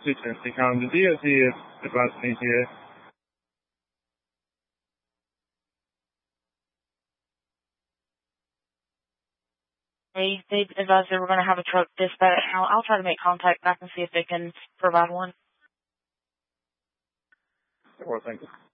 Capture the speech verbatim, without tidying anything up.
Frequency County D O T is advancing here. Hey, they advised they were going to have a truck dispatch. I'll, I'll try to make contact back and see if they can provide one. Well, thank you.